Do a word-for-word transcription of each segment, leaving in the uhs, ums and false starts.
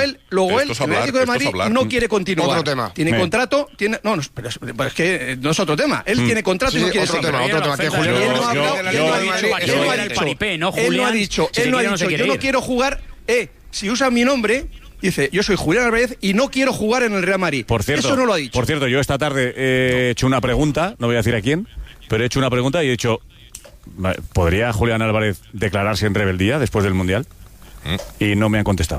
él, luego él, el Atlético de Madrid no quiere continuar. Otro tema. Tiene Me. contrato, tiene, no, no, pero es, pero es que no es otro tema. Él mm. tiene contrato sí, y no quiere otro seguir. tema, otro tema. Que Julián él no ha hablado, él no ha dicho, él no ha dicho, él no ha dicho, él no ha dicho, yo no quiero jugar, eh, si usan mi nombre. Dice, yo soy Julián Álvarez y no quiero jugar en el Real Madrid. Por cierto, eso no lo ha dicho. Por cierto, yo esta tarde he hecho una pregunta, no voy a decir a quién, pero he hecho una pregunta y he dicho, ¿podría Julián Álvarez declararse en rebeldía después del Mundial? ¿Mm? Y no me han contestado.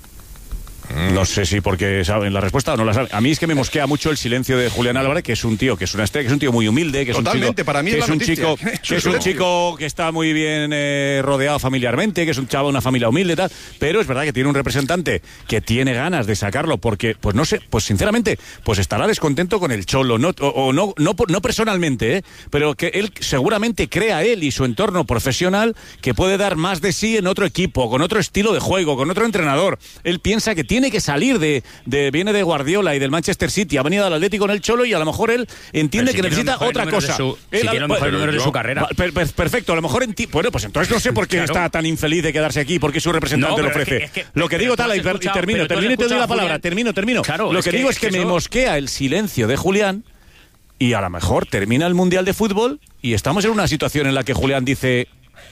No sé si porque saben la respuesta o no la saben. A mí es que me mosquea mucho el silencio de Julián Álvarez, que es un tío, que es una estrella, que es un tío muy humilde, que es Totalmente, un chico, para mí es que la es un noticia. chico, que es un chico que está muy bien eh, rodeado familiarmente, que es un chavo de una familia humilde y tal, pero es verdad que tiene un representante que tiene ganas de sacarlo porque, pues no sé, pues sinceramente, pues estará descontento con el Cholo, no, o, o no, no, no personalmente, ¿eh? Pero que él seguramente crea él y su entorno profesional que puede dar más de sí en otro equipo, con otro estilo de juego, con otro entrenador. Él piensa que tiene que salir de De, viene de Guardiola y del Manchester City, ha venido al Atlético en el Cholo y a lo mejor él entiende si que necesita otra cosa. Su, él, si tiene los mejores números de su carrera. Per, per, perfecto, a lo mejor enti bueno, pues entonces no sé por qué claro. está tan infeliz de quedarse aquí, porque su representante no, lo ofrece. Es que, es que, lo que digo tal y, y termino, termino y te doy la palabra, termino, termino. Claro, lo que, que digo es que, es que me eso... mosquea el silencio de Julián y a lo mejor termina el Mundial de Fútbol y estamos en una situación en la que Julián dice: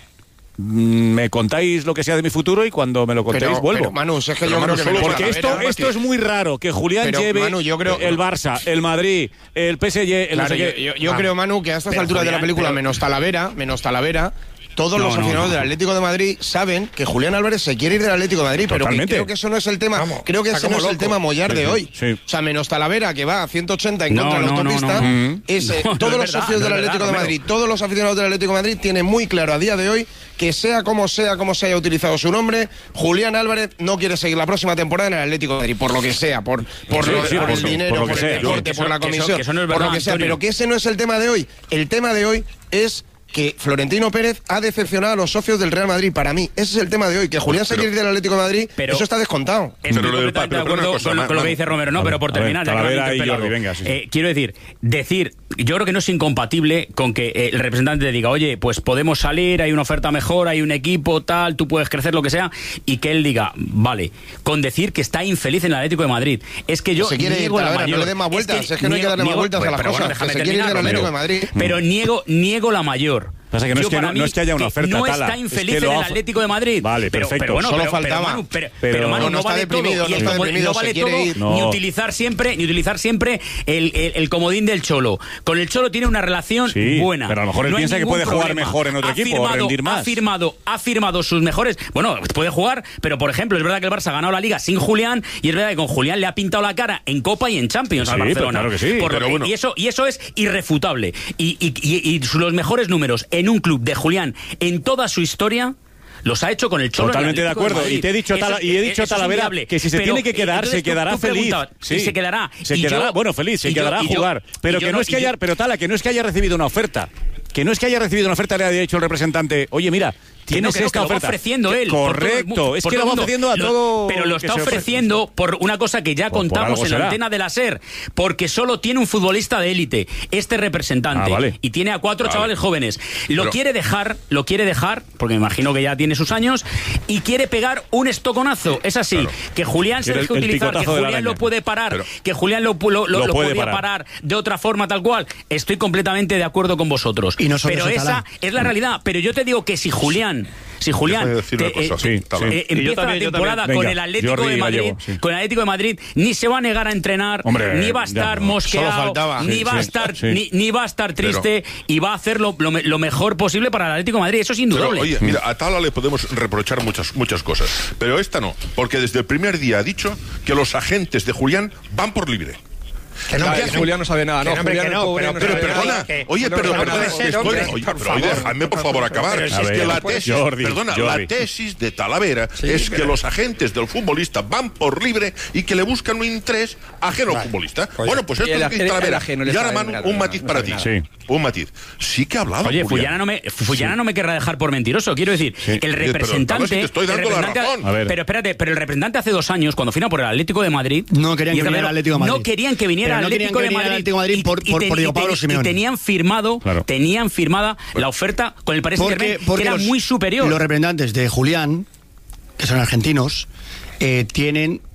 me contáis lo que sea de mi futuro y cuando me lo contéis pero, vuelvo. Pero, Manu, es que yo Manu, creo que... Porque me esto, esto es muy raro, que Julián pero, lleve Manu, yo creo, el Barça, el Madrid, el P S G... El claro, no sé yo, qué. yo, yo ah. creo, Manu, que a estas alturas Julián, de la película, pero... menos Talavera, menos Talavera... Todos no, los aficionados no, no. del Atlético de Madrid saben que Julián Álvarez se quiere ir del Atlético de Madrid, pero que creo que eso no es el tema. Vamos, creo que ese no es loco. el tema mollar de hoy. Sí. O sea, menos Talavera, que va a ciento ochenta en no, contra de la autopista, no, no, no. Es, eh, todos no, los verdad, socios no del Atlético verdad, de Madrid, no. todos los aficionados del Atlético de Madrid tienen muy claro a día de hoy que sea como sea, como se haya utilizado su nombre, Julián Álvarez no quiere seguir la próxima temporada en el Atlético de Madrid, por lo que sea, por, por, sí, lo, sí, por por el eso, dinero, por, por el sea, deporte, eso, por la comisión, que eso, que eso no es por verdad, lo que sea, Antonio. pero que ese no es el tema de hoy. El tema de hoy es que Florentino Pérez ha decepcionado a los socios del Real Madrid. Para mí, ese es el tema de hoy. Que Julián se quiere ir del Atlético de Madrid, pero eso está descontado. Estoy completamente de acuerdo con, con lo que dice Romero. No, pero por terminar, ya ver, ya Jordi, venga, sí, sí. Eh, quiero decir, decir, yo creo que no es incompatible con que eh, el representante diga, oye, pues podemos salir, hay una oferta mejor, hay un equipo, tal, tú puedes crecer, lo que sea, y que él diga, vale, con decir que está infeliz en el Atlético de Madrid. Es que yo se quiere niego ir, la ver, mayor... no le den más vueltas, es que, es que niego, no hay que darle niego, más vueltas pues, a las pero cosas. bueno, Se quiere ir del Atlético de Madrid. Pero niego, niego la mayor. Pasa que no, es que no, mí, no es que haya una oferta, no Tala, está infeliz es que en el ha... Atlético de Madrid. Vale, pero, perfecto. Pero bueno, solo pero, faltaba. Pero, Manu, pero, pero, pero Manu, no, no, está vale deprimido, todo. no Y el está comodín, deprimido, no vale se quiere ir. todo, ni no. utilizar siempre, ni utilizar siempre el, el, el comodín del Cholo. Con el Cholo tiene una relación sí, buena. Pero a lo mejor él no piensa que puede problema. jugar mejor en otro ha equipo firmado, o rendir más. Ha firmado, ha firmado sus mejores. Bueno, puede jugar, pero por ejemplo, es verdad que el Barça ha ganado la Liga sin Julián y es verdad que con Julián le ha pintado la cara en Copa y en Champions sí, al Barcelona. Claro que sí. Por, pero bueno. y, eso, y eso es irrefutable. Y, y, y, y los mejores números en un club de Julián en toda su historia los ha hecho con el Cholo. Totalmente de acuerdo. De y te he dicho, Tala, y he dicho Talavera que si se tiene que quedar, se quedará feliz. Sí, se quedará. Se quedará, yo, bueno, feliz, se quedará yo, a jugar. Yo, pero que no es que haya, pero Tala, que no es que haya recibido una oferta. Que no es que haya recibido una oferta, le haya dicho el representante, oye, mira, tienes que no, que esta no, que oferta. Lo va ofreciendo él. Correcto, todo, es que lo va ofreciendo a lo, todo. Pero lo está ofreciendo ofrece. por una cosa que ya pues contamos en la antena de la SER, porque solo tiene un futbolista de élite, este representante, ah, vale. y tiene a cuatro vale. chavales jóvenes. Lo pero... quiere dejar, lo quiere dejar, porque me imagino que ya tiene sus años, y quiere pegar un estoconazo. Es así, claro. que Julián se deje utilizar, que Julián lo puede parar, pero... que Julián lo, lo, lo, lo, lo podía parar. parar de otra forma, tal cual. Estoy completamente de acuerdo con vosotros. Y no pero esa talán. es la realidad. Pero yo te digo que si Julián Si Julián te, eh, sí, eh, sí. empieza también, la temporada Venga, con el Atlético Jordi de Madrid, Gallego, sí. con el Atlético de Madrid, ni se va a negar a entrenar, Hombre, ni va a estar no. mosqueado, ni sí, va sí, a estar, sí. ni, ni va a estar triste, pero, y va a hacer lo, lo, lo mejor posible para el Atlético de Madrid. Eso es indudable. Pero, oye, mira, a Tala le podemos reprochar muchas muchas cosas, pero esta no, porque desde el primer día ha dicho que los agentes de Julián van por libre. Que no, que Julián no sabe nada, ¿no? Julián que no, pero, no pero sabe perdona, nada. oye, pero no perdona, ser, estoy, hombre, oye, por pero favor. oye, dejadme por favor acabar. Pero si es es que la que tesis, Jordi, perdona, Jordi. la tesis de Talavera sí, es pero... que los agentes del futbolista van por libre y que le buscan un interés ajeno al futbolista. Oye, bueno, pues esto es lo que dice Talavera. Y ahora, Manu, un matiz para ti. Sí. Un matiz. Sí que ha hablado. Oye, Fullana no me, Fullana sí. no me querrá dejar por mentiroso. Quiero decir, sí. el representante. Pero, si te estoy dando el representante la razón. A ver. Pero espérate, pero el representante hace dos años, cuando firma por el Atlético de Madrid. No querían que viniera al Atlético de Madrid. No querían que viniera al Atlético de Madrid. Atlético de Madrid por, por, por, por Diego Pablo Simeone. Y tenían firmado, claro. tenían firmada bueno. la oferta con el Paris Saint-Germain, que era los, muy superior. Los representantes de Julián, que son argentinos, eh, tienen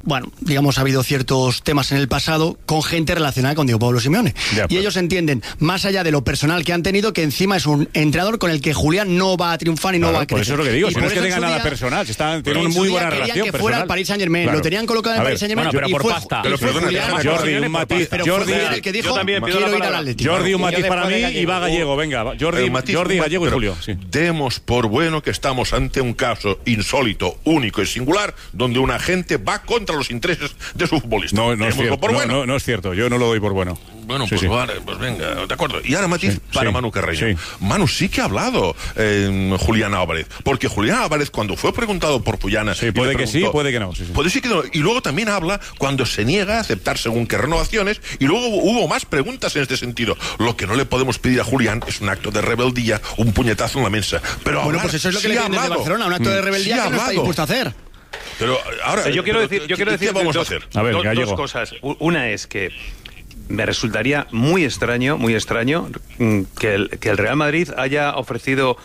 bueno, digamos, ha habido ciertos temas en el pasado con gente relacionada con Diego Pablo Simeone. Ya, y ellos entienden, más allá de lo personal que han tenido, que encima es un entrenador con el que Julián no va a triunfar y no claro, va a crecer. Por eso es lo que digo, y si no es que tenga nada día, personal, si están, tienen una muy buena relación que personal. fuera al Paris Saint-Germain, claro. Lo tenían colocado en el Paris Saint-Germain bueno, pero y por fue, pasta. Pero perdona, Julián, Jordi, un matiz, Jordi, el que dijo, quiero ir al Atlético. Jordi, un matiz para mí y va Gallego, venga, Jordi, Jordi, Gallego y Julio. Demos por bueno que estamos ante un caso insólito, único y singular, donde una gente va contra los intereses de su futbolista. No, no es cierto, por bueno. no, no, no es cierto, yo no lo doy por bueno. Bueno, sí, pues sí. vale, pues venga, de acuerdo. Y ahora matiz sí, para sí, Manu Carreño. Sí. Manu sí que ha hablado eh, Julián Álvarez, porque Julián Álvarez cuando fue preguntado por Puyana... Sí, puede que sí, puede que no. Sí, sí. Puede sí que no. Y luego también habla cuando se niega a aceptar según qué renovaciones, y luego hubo más preguntas en este sentido. Lo que no le podemos pedir a Julián es un acto de rebeldía, un puñetazo en la mesa. Pero bueno, hablar, pues eso es lo que sí le piden desde Barcelona, un acto de rebeldía sí que no está dispuesto a hacer. Pero ahora... Yo quiero pero, decir, yo quiero ¿qué decir vamos dos, a hacer? A ver, dos, dos cosas. Una es que me resultaría muy extraño, muy extraño que el, que el Real Madrid haya ofrecido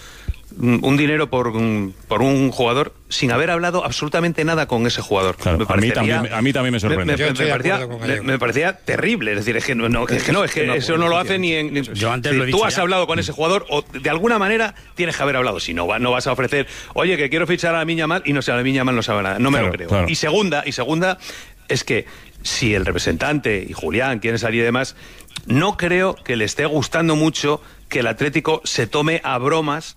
un dinero por, por un jugador sin haber hablado absolutamente nada con ese jugador. Claro, a, mí también, a mí también me sorprende. Me, me, me, parecía, me, me parecía terrible. Es decir, es que no, no, es que, no, es que eso no lo hace ni en... Ni, yo antes si lo he tú dicho has ya. hablado con ese jugador o de alguna manera tienes que haber hablado. Si no, va, no vas a ofrecer, oye, que quiero fichar a la Miña Mal y no sé, a la Miña Mal no sabe nada. No me claro, lo creo. Claro. Y segunda, y segunda es que si el representante y Julián quieren salir y demás, no creo que le esté gustando mucho que el Atlético se tome a bromas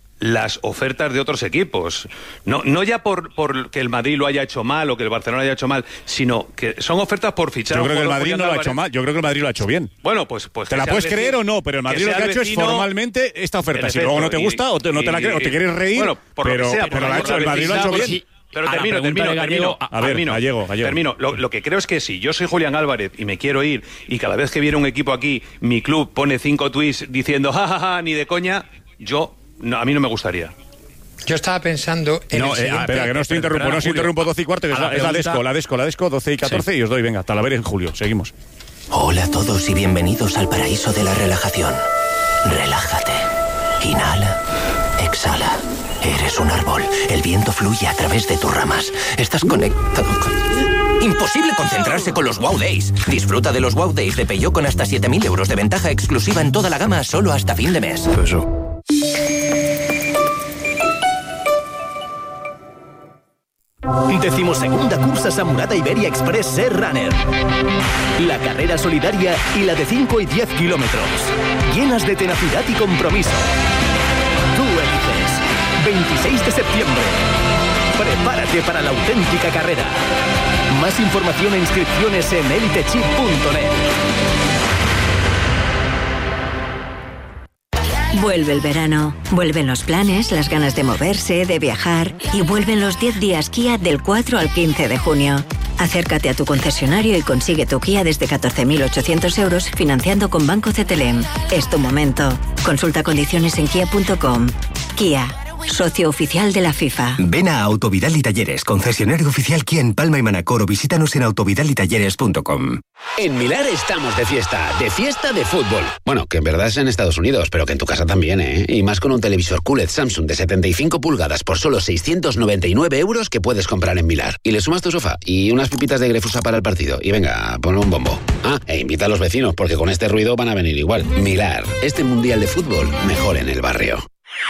las ofertas de otros equipos. No, no ya por, por que el Madrid lo haya hecho mal o que el Barcelona haya hecho mal, sino que son ofertas por fichar. Yo creo que el Madrid Julián no lo ha Álvarez. hecho mal, yo creo que el Madrid lo ha hecho bien. Bueno, pues... pues ¿Te la puedes creer o no? Pero el Madrid lo que ha hecho vecino, es formalmente esta oferta. efecto, Si luego no te gusta y, o te, no te la crees o te quieres reír, bueno, por pero, lo que sea, pero por lo ha hecho, el Madrid lo ha hecho bien. Sí. Pero a termino, termino, de termino. A ver, termino, Gallego, Gallego. termino. Lo, lo que creo es que si yo soy Julián Álvarez y me quiero ir y cada vez que viene un equipo aquí, mi club pone cinco tweets diciendo jajaja, ja, ja, ni de coña, yo, no, a mí no me gustaría. Yo estaba pensando en no, el eh, espera, que no os interrumpo, no os interrumpo doce y cuarto, que es la, es la Desco, la Desco, la Desco doce y catorce sí. Y os doy, venga, Talavera en julio, seguimos. Hola a todos y bienvenidos al paraíso de la relajación. Relájate, inhala, exhala. Eres un árbol, el viento fluye a través de tus ramas. Estás conectado con... Imposible concentrarse con los Wow Days. Disfruta de los Wow Days de Peugeot con hasta siete mil euros de ventaja exclusiva en toda la gama solo hasta fin de mes. Eso. Decimosegunda cursa Samurata Iberia Express Ser Runner. La carrera solidaria y la de cinco y diez kilómetros. Llenas de tenacidad y compromiso. Tú eliges. veintiséis de septiembre. Prepárate para la auténtica carrera. Más información e inscripciones en elitechip punto net. Vuelve el verano, vuelven los planes, las ganas de moverse, de viajar y vuelven los diez días Kia del cuatro al quince de junio. Acércate a tu concesionario y consigue tu Kia desde catorce mil ochocientos euros financiando con Banco C T L M. Es tu momento. Consulta condiciones en kia punto com. Kia, socio oficial de la FIFA. Ven a Autovidal y Talleres, concesionario oficial Kia en Palma y Manacor, o visítanos en autovidal y talleres punto com. En Milar estamos de fiesta, de fiesta de fútbol. Bueno, que en verdad es en Estados Unidos, pero que en tu casa también, ¿eh? Y más con un televisor Q L E D Samsung de setenta y cinco pulgadas por solo seiscientos noventa y nueve euros que puedes comprar en Milar. Y le sumas tu sofá y unas pipitas de Grefusa para el partido. Y venga, ponle un bombo. Ah, e invita a los vecinos, porque con este ruido van a venir igual. Milar, este mundial de fútbol, mejor en el barrio.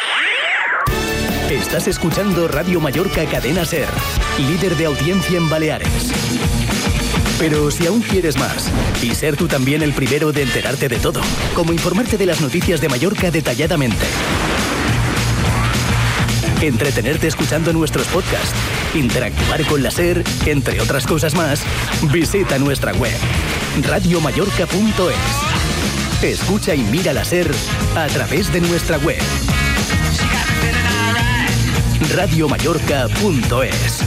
Estás escuchando Radio Mallorca Cadena Ser, líder de audiencia en Baleares. Pero si aún quieres más, y ser tú también el primero de enterarte de todo, como informarte de las noticias de Mallorca detalladamente, entretenerte escuchando nuestros podcasts, interactuar con la SER, entre otras cosas más, visita nuestra web, radio mallorca punto es. Escucha y mira la SER a través de nuestra web, radio mallorca punto es.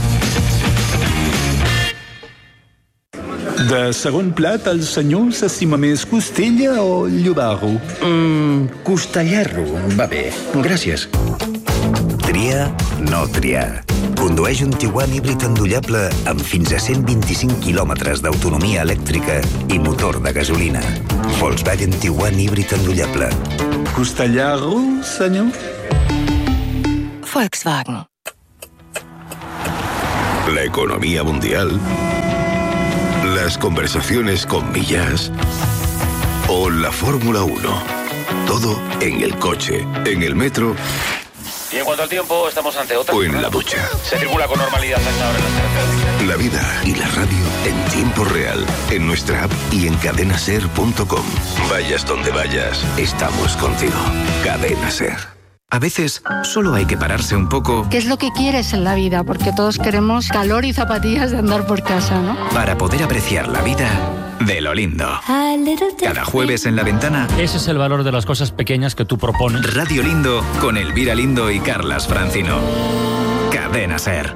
De segon plat, el senyor s'estima més costella o llobarro? Mmm, costellarro, va bé. Gràcies. Tria, no triar. Condueix un Tiguan híbrid endollable amb fins a cent vint-i-cinc quilòmetres d'autonomia elèctrica i motor de gasolina. Volkswagen Tiguan híbrid endollable. Costellarro, senyor? Volkswagen. la economía mundial, las conversaciones con Millás o la Fórmula uno. Todo en el coche, en el metro. Y en cuanto al tiempo, estamos ante otra. O en la ducha. Se circula con normalidad hasta ahora en las carreteras. La vida y la radio en tiempo real, en nuestra app y en cadena ser punto com. Vayas donde vayas, estamos contigo. Cadena Ser. A veces, solo hay que pararse un poco. ¿Qué es lo que quieres en la vida? Porque todos queremos calor y zapatillas de andar por casa, ¿no? Para poder apreciar la vida de lo lindo. Cada jueves en La Ventana. Ese es el valor de las cosas pequeñas que tú propones. Radio Lindo con Elvira Lindo y Carlas Francino. Cadena Ser.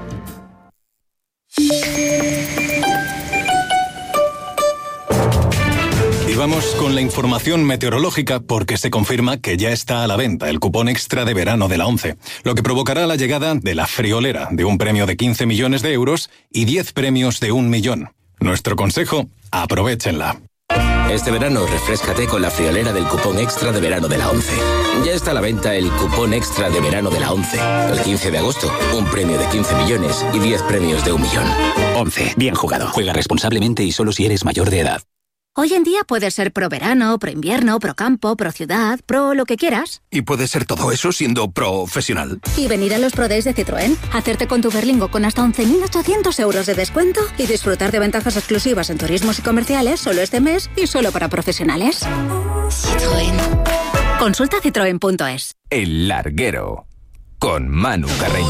Y vamos con la información meteorológica porque se confirma que ya está a la venta el cupón extra de verano de la ONCE, lo que provocará la llegada de la friolera de un premio de quince millones de euros y diez premios de un millón. Nuestro consejo, aprovéchenla. Este verano refréscate con la friolera del cupón extra de verano de la ONCE. Ya está a la venta el cupón extra de verano de la ONCE. El quince de agosto, un premio de quince millones y diez premios de un millón. ONCE, bien jugado. Juega responsablemente y solo si eres mayor de edad. Hoy en día puedes ser pro verano, pro invierno, pro campo, pro ciudad, pro lo que quieras. Y puedes ser todo eso siendo profesional. Y venir a los Pro Days de Citroën, hacerte con tu Berlingo con hasta once mil ochocientos euros de descuento y disfrutar de ventajas exclusivas en turismos y comerciales solo este mes y solo para profesionales. Citroën. Consulta citroen punto es. El Larguero, con Manu Carreño.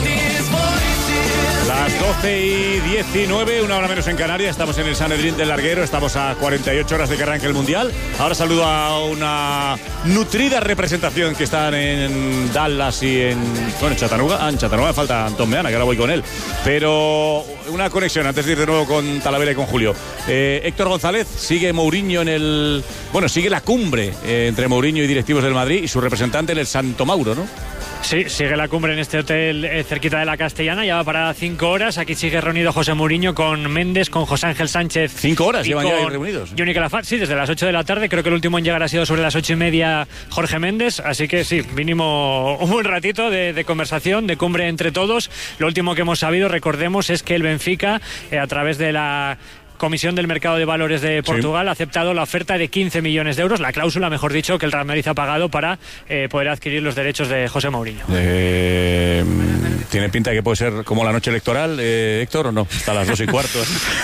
Las doce y diecinueve, una hora menos en Canarias, estamos en el Sanedrín del Larguero, estamos a cuarenta y ocho horas de que arranque el Mundial. Ahora saludo a una nutrida representación que están en Dallas y en, bueno, en Chattanooga. Ah, en Chattanooga falta Antón Meana, que ahora voy con él. Pero una conexión antes de ir de nuevo con Talavera y con Julio. Eh, Héctor González, sigue Mourinho en el... Bueno, sigue la cumbre eh, entre Mourinho y directivos del Madrid y su representante en el Santo Mauro, ¿no? Sí, sigue la cumbre en este hotel eh, cerquita de la Castellana, ya va para cinco horas. Aquí sigue reunido José Mourinho con Méndez, con José Ángel Sánchez. ¿Cinco horas llevan ya ahí reunidos? Johnny Calafat, sí, desde las ocho de la tarde. Creo que el último en llegar ha sido sobre las ocho y media Jorge Méndez. Así que sí, mínimo un buen ratito de, de conversación, de cumbre entre todos. Lo último que hemos sabido, recordemos, es que el Benfica, eh, a través de la Comisión del Mercado de Valores de Portugal, sí, ha aceptado la oferta de quince millones de euros, la cláusula, mejor dicho, que el Real Madrid ha pagado para eh, poder adquirir los derechos de José Mourinho. Eh, ¿Tiene pinta de que puede ser como la noche electoral, eh, Héctor, o no? Hasta las dos y cuarto.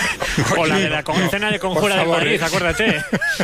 O la de la cena de conjura de Madrid, acuérdate.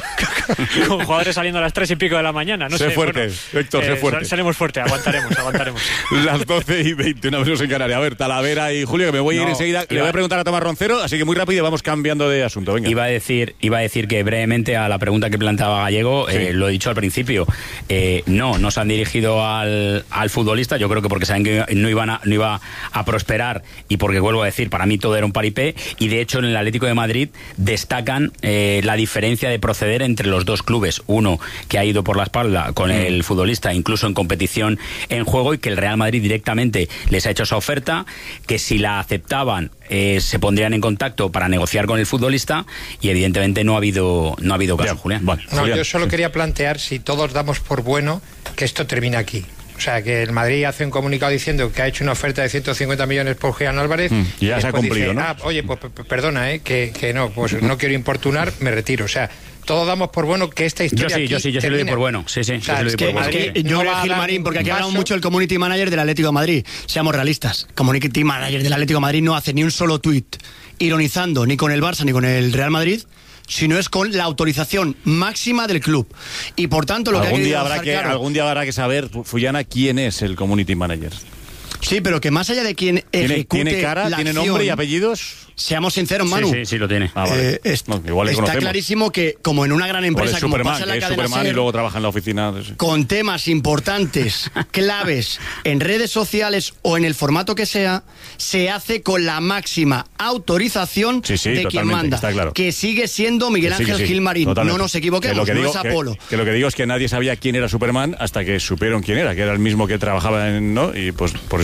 Con jugadores saliendo a las tres y pico de la mañana. No sé, sé fuerte, bueno, Héctor, sé eh, fuerte. Salimos fuerte, aguantaremos, aguantaremos. Las doce y veinte, una menos en Canarias. A ver, Talavera y Julio, que me voy a ir no, enseguida. Le voy a preguntar a Tomás Roncero, así que muy rápido vamos cambiando de asunto. Venga. Iba a decir, iba a decir que brevemente a la pregunta que planteaba Gallego, sí. eh, lo he dicho al principio, eh, no, no se han dirigido al, al futbolista, yo creo que porque saben que no, iban a, no iba a prosperar y porque, vuelvo a decir, para mí todo era un paripé, y de hecho en el Atlético de Madrid destacan eh, la diferencia de proceder entre los dos clubes, uno que ha ido por la espalda con mm. el futbolista, incluso en competición en juego, y que el Real Madrid directamente les ha hecho esa oferta, que si la aceptaban eh, se pondrían en contacto para negociar con el futbolista, y evidentemente no ha habido no ha habido caso. Bien, Julián. Vale, no, Julián. Yo solo quería plantear, si todos damos por bueno, que esto termine aquí. O sea, que el Madrid hace un comunicado diciendo que ha hecho una oferta de ciento cincuenta millones por Julián Álvarez. Mm, y ya se ha cumplido, dice, ¿no? Ah, oye, pues perdona, ¿eh? que, que no, pues no quiero importunar, me retiro. O sea, todos damos por bueno que esta historia. Yo sí, aquí yo sí, yo sí lo doy por bueno. Sí, sí. O sea, es que, es que yo voy a Gilmarín, porque aquí hablamos mucho del community manager del Atlético de Madrid. Seamos realistas. Community manager del Atlético de Madrid no hace ni un solo tuit ironizando ni con el Barça ni con el Real Madrid, sino es con la autorización máxima del club. Y por tanto, lo algún que día habrá que claro, algún día habrá que saber, Fullana, quién es el community manager. Sí, pero que más allá de quién ejecute ¿Tiene cara, la tiene acción, nombre y apellidos? Seamos sinceros, Manu. Sí, sí, sí lo tiene. Ah, vale. eh, es, no, igual le está conocemos. clarísimo que, como en una gran empresa, como Superman, pasa en la es cadena Superman Ser, y luego trabaja en la oficina. Sí. Con temas importantes, claves, en redes sociales o en el formato que sea, se hace con la máxima autorización sí, sí, de quien manda. Está claro. Que sigue siendo Miguel sí, Ángel sí, Gilmarín. Totalmente. No nos equivoquemos, que no digo, es Apolo. Que, que lo que digo es que nadie sabía quién era Superman hasta que supieron quién era, que era el mismo que trabajaba en... ¿no? Y pues por eso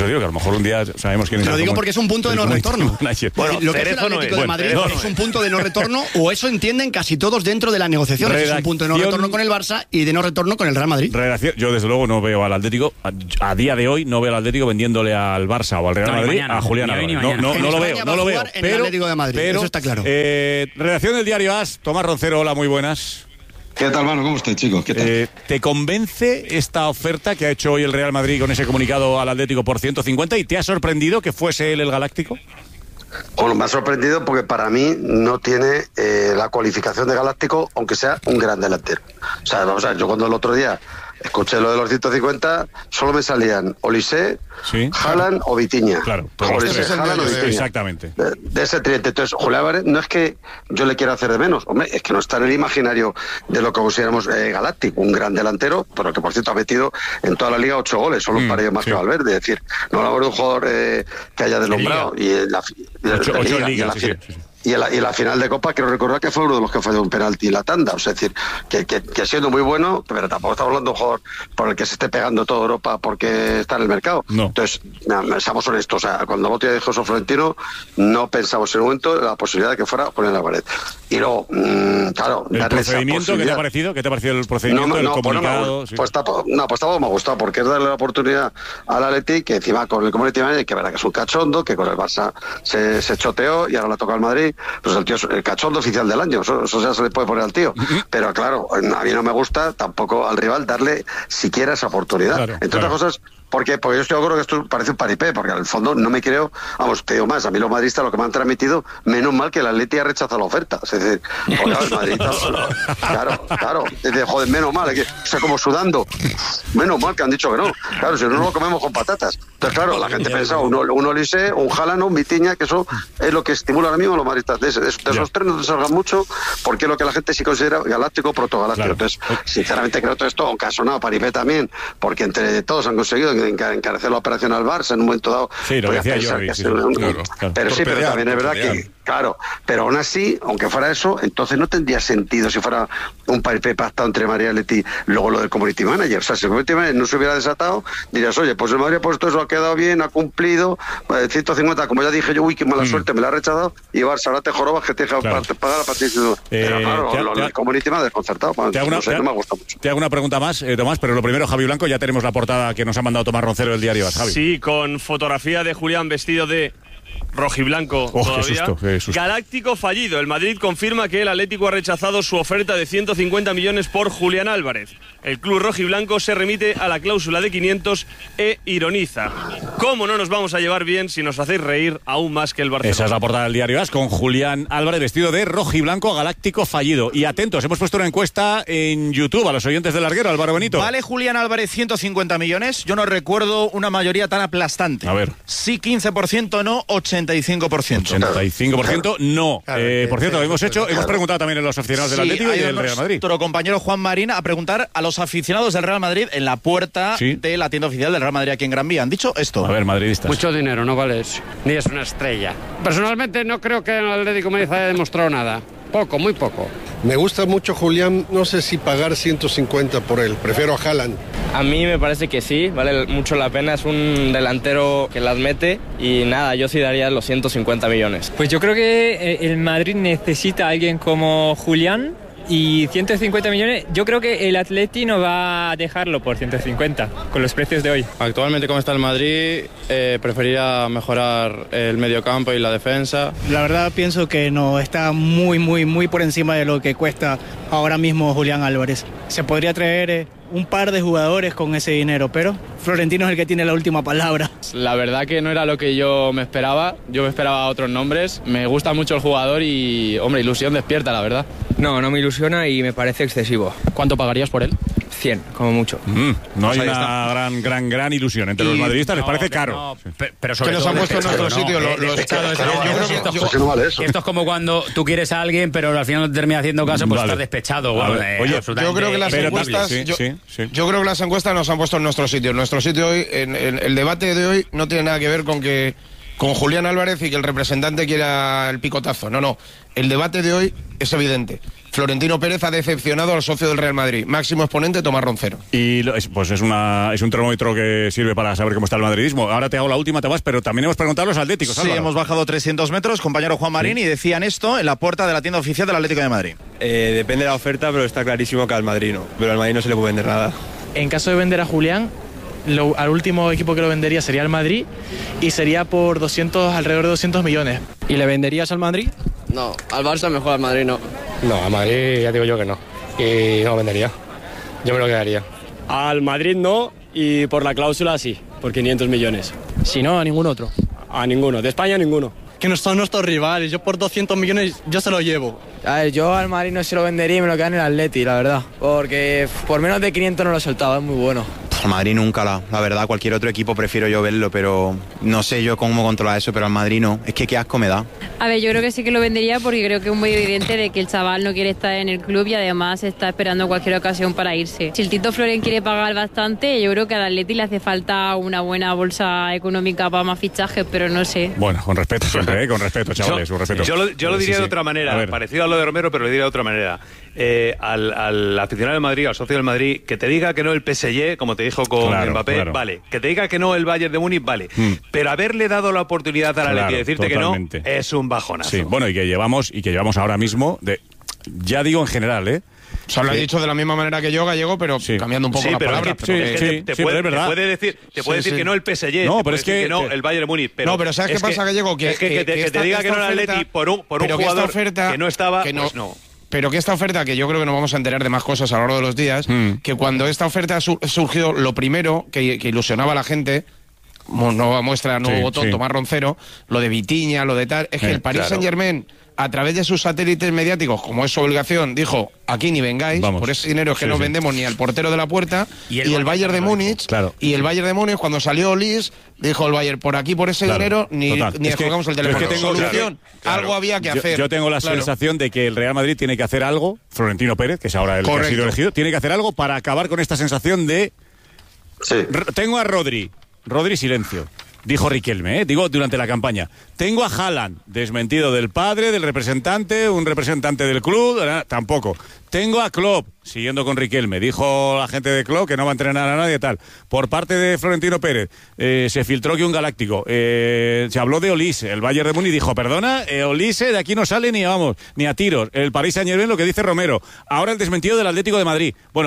eso digo que a lo mejor un día sabemos quién es. Lo digo porque es un punto de no retorno. Bueno, lo que es el Atlético de Madrid es un punto de no retorno, o eso entienden casi todos dentro de la negociación. Es un punto de no retorno con el Barça y de no retorno con el Real Madrid. Redacción, yo desde luego no veo al Atlético, a, a día de hoy no veo al Atlético vendiéndole al Barça o al Real no, Madrid mañana, a Julián Álvarez. No, no, no lo veo, no lo veo. En el Atlético de Madrid, pero, eso está claro. Eh, redacción del diario AS, Tomás Roncero, hola, muy buenas. ¿Qué tal, mano? ¿Cómo estáis, chicos? ¿Qué tal? Eh, ¿Te convence esta oferta que ha hecho hoy el Real Madrid con ese comunicado al Atlético por ciento cincuenta y te ha sorprendido que fuese él el Galáctico? Bueno, me ha sorprendido porque para mí no tiene eh, la cualificación de Galáctico, aunque sea un gran delantero. O sea, vamos a ver, yo cuando el otro día escuché lo de los ciento cincuenta, solo me salían Olise, ¿sí? Haaland o Vitinha. Claro, Olise, es Haaland o Vitinha. Exactamente. De, de ese tridente. Entonces, Julián Álvarez no es que yo le quiera hacer de menos, hombre, es que no está en el imaginario de lo que consideramos eh, Galáctico, un gran delantero, pero que por cierto ha metido en toda la liga ocho goles, solo un mm, par de más sí. que Valverde. Es decir, no hablamos de un jugador eh, que haya deslumbrado. Y en la, de, ocho, de ocho liga, ligas, y sí, la, sí, sí. Y en, la, y en la final de Copa quiero recordar que fue uno de los que falló un penalti en la tanda, o sea, es decir, que, que, que siendo muy bueno, pero tampoco estamos hablando de un jugador por el que se esté pegando toda Europa porque está en el mercado. No. Entonces, no, seamos honestos, o sea, cuando Botti dijo eso Florentino, no pensamos en un momento en la posibilidad de que fuera Julián Álvarez. Y luego, mmm, claro, ¿el procedimiento qué te ha parecido? ¿Qué te ha parecido el procedimiento, no, no, el comunicado? Bueno, sí. Pues tampoco, no, pues tampoco me ha gustado, porque es darle la oportunidad al Atleti, que encima con el Community Manager, que verá que es un cachondo, que con el Barça se, se choteó y ahora le toca al Madrid, pues el tío es el cachondo oficial del año, eso, eso ya se le puede poner al tío. Pero claro, a mí no me gusta tampoco al rival darle siquiera esa oportunidad. Claro, Entre claro. otras cosas, porque, porque yo estoy seguro que esto parece un paripé, porque al fondo no me creo, vamos, te digo más, a mí los madridistas lo que me han transmitido, menos mal que el Atleti ha rechazado la oferta. Es decir, joder, el madridista, claro, claro, es de, joder, menos mal, es que, o sea, como sudando, menos mal que han dicho que no. Claro, si no lo comemos con patatas. Entonces, claro, la gente pensaba, un, un Olise, un Haaland, un Vitinha, que eso es lo que estimula ahora mismo a los madridistas. De, de, de esos tres no te salgan mucho, porque es lo que la gente sí considera galáctico, protogaláctico. Claro. Entonces, sinceramente creo todo esto, aunque ha sonado paripé también, porque entre todos han conseguido encarecer la operación al Barça en un momento dado. Sí, lo decía yo. Sí, sí, un, claro, claro. Pero por sí, pelear, pero también es verdad pelear. que, claro, pero aún así, aunque fuera eso, entonces no tendría sentido si fuera un paripé pactado entre María y Leti, luego lo del Community Manager. O sea, si el Community Manager no se hubiera desatado, dirías, oye, pues el Madrid ha puesto eso, ha quedado bien, ha cumplido, eh, ciento cincuenta, como ya dije yo, uy, qué mala mm. suerte, me la ha rechazado, y Barça, ahora te jorobas que te deja claro. pagar a partir de... Eh, pero claro, te ha, lo del Community Manager desconcertado, te hago una, no, sé, te, no me gusta mucho. Te hago una pregunta más, eh, Tomás, pero lo primero, Javi Blanco, ya tenemos la portada que nos ha mandado Tomás Roncero del diario AS, Javi. Sí, con fotografía de Julián vestido de rojiblanco. Oh, todavía. Qué susto, qué susto. Galáctico fallido. El Madrid confirma que el Atlético ha rechazado su oferta de ciento cincuenta millones por Julián Álvarez. El club rojiblanco se remite a la cláusula de quinientos e ironiza. ¿Cómo no nos vamos a llevar bien si nos hacéis reír aún más que el Barcelona? Esa es la portada del diario AS con Julián Álvarez vestido de rojiblanco, Galáctico fallido. Y atentos, hemos puesto una encuesta en YouTube a los oyentes del Larguero, Álvaro Benito. ¿Vale Julián Álvarez ciento cincuenta millones? Yo no recuerdo una mayoría tan aplastante. A ver. Sí quince por ciento, no ochenta y cinco por ciento. ochenta y cinco por ciento no. Claro, eh, por cierto, lo hemos hecho, hemos preguntado también a los aficionados del sí, Atlético y del Real Madrid. Nuestro compañero Juan Marín a preguntar a los aficionados del Real Madrid en la puerta ¿Sí? de la tienda oficial del Real Madrid aquí en Gran Vía. Han dicho esto. A ver, madridistas. Mucho dinero, no vale eso. Ni es una estrella. Personalmente no creo que el Atlético Madrid haya demostrado nada. Poco, muy poco. Me gusta mucho Julián, no sé si pagar ciento cincuenta por él, prefiero a Haaland. A mí me parece que sí, vale mucho la pena, es un delantero que las mete y nada, yo sí daría los ciento cincuenta millones. Pues yo creo que el Madrid necesita a alguien como Julián y ciento cincuenta millones, yo creo que el Atleti no va a dejarlo por ciento cincuenta con los precios de hoy. Actualmente como está el Madrid, eh, preferiría mejorar el mediocampo y la defensa. La verdad pienso que no, está muy muy muy por encima de lo que cuesta ahora mismo Julián Álvarez. Se podría traer eh, un par de jugadores con ese dinero, pero Florentino es el que tiene la última palabra. La verdad que no era lo que yo me esperaba, yo me esperaba otros nombres, me gusta mucho el jugador y, hombre, ilusión despierta, la verdad. No, no me ilusiona y me parece excesivo. ¿Cuánto pagarías por él? cien, como mucho. Mm, no hay una gran, gran, gran ilusión. Entre y, los madridistas no, les parece caro. No, sí. Pero, pero sobre que nos todo han puesto en nuestro no, sitio. Eh, lo, yo creo que no vale eso. Esto es como cuando tú quieres a alguien, pero al final no te termina haciendo caso, pues vale. estás despechado. Bueno, eh, Oye, yo creo que las encuestas, sí, yo, sí, sí. yo creo que las encuestas nos han puesto en nuestro sitio. En nuestro sitio hoy, en, en el debate de hoy, no tiene nada que ver con que con Julián Álvarez y que el representante quiera el picotazo. No, no. El debate de hoy es evidente. Florentino Pérez ha decepcionado al socio del Real Madrid. Máximo exponente, Tomás Roncero. Y lo, es, pues es, una, es un termómetro que sirve para saber cómo está el madridismo. Ahora te hago la última, Tomás, pero también hemos preguntado a los atléticos. Sí, Álvaro. hemos bajado trescientos metros, compañero Juan Marín, sí. Y decían esto en la puerta de la tienda oficial del Atlético de Madrid. Eh, depende de la oferta, pero está clarísimo que al Madrid no. Pero al Madrid no se le puede vender nada. En caso de vender a Julián, lo, al último equipo que lo vendería sería el Madrid y sería por doscientos, alrededor de doscientos millones. ¿Y le venderías al Madrid? No, al Barça mejor, al Madrid no. No, al Madrid ya digo yo que no. Y no lo vendería. Yo me lo quedaría. Al Madrid no, y por la cláusula sí, por quinientos millones. Si no, a ningún otro. A ninguno, de España ninguno. Que no son nuestros rivales, yo por doscientos millones yo se lo llevo. A ver, yo al Madrid no se lo vendería y me lo quedaría en el Atleti, la verdad. Porque por menos de quinientos no lo he soltado, es muy bueno. Al Madrid nunca, la, la verdad, cualquier otro equipo prefiero yo verlo, pero no sé yo cómo controlar eso, pero al Madrid no. Es que qué asco me da. A ver, yo creo que sí que lo vendería porque creo que es muy evidente de que el chaval no quiere estar en el club y además está esperando cualquier ocasión para irse. Si el Tito Florén quiere pagar bastante, yo creo que al Atleti le hace falta una buena bolsa económica para más fichajes, pero no sé. Bueno, con respeto siempre, ¿eh? Con respeto, chavales, yo, con respeto. Yo lo, yo lo diría sí, sí. de otra manera, parecido a lo de Romero, pero lo diría de otra manera. Eh, al, al aficionado del Madrid, al socio del Madrid, que te diga que no el P S G, como te dijo con claro, Mbappé, claro. Vale. Que te diga que no el Bayern de Múnich, vale. Mm. Pero haberle dado la oportunidad a la claro, Leti y decirte totalmente. Que no, es un bajonazo. Sí, bueno, y que llevamos, y que llevamos ahora mismo, de, ya digo en general, ¿eh? O sea, lo he dicho de la misma manera que yo, Gallego, pero sí. cambiando un poco sí, la pero palabra. Sí, pero sí, te, te, sí, puede, pero es te puede decir, te puede sí, decir sí. que no el P S G, no, te pero es que, que no el Bayern de Múnich. Pero no, pero ¿sabes qué pasa, que, Gallego? Que, es que, que, que, te, que esta, te diga que no el Atleti por un, por un jugador que, oferta, que no estaba, que no, pues no. Pero que esta oferta, que yo creo que nos vamos a enterar de más cosas a lo largo de los días, mm. que cuando esta oferta surgió, lo primero que, que ilusionaba a la gente, nueva muestra, nuevo sí, botón, sí. Tomás Roncero, lo de Vitinha, lo de tal, es que eh, el Paris claro. Saint-Germain, a través de sus satélites mediáticos, como es su obligación, dijo, aquí ni vengáis, Vamos. por ese dinero es que sí, no sí. vendemos ni al portero de la puerta, y el, y el Bayern de Múnich, claro. y el Bayern de Múnich, cuando salió Olis, dijo el Bayern, por aquí, por ese claro. dinero, ni, ni es jugamos que, el teléfono. Es que tengo, solución, claro. algo había que yo, hacer. Yo tengo la claro. sensación de que el Real Madrid tiene que hacer algo, Florentino Pérez, que es ahora el Correcto. que ha sido elegido, tiene que hacer algo para acabar con esta sensación de... Sí. Tengo a Rodri, Rodri silencio. Dijo Riquelme, ¿eh? digo, durante la campaña. Tengo a Haaland, desmentido del padre, del representante, un representante del club, tampoco. Tengo a Klopp, siguiendo con Riquelme. Dijo la gente de Klopp que no va a entrenar a nadie, tal. Por parte de Florentino Pérez, eh, se filtró que un galáctico. Eh, se habló de Olise. El Bayern de Múnich dijo, perdona, eh, Olise de aquí no sale ni, vamos, ni a tiros. El Paris Saint-Germain, lo que dice Romero. Ahora el desmentido del Atlético de Madrid. Bueno,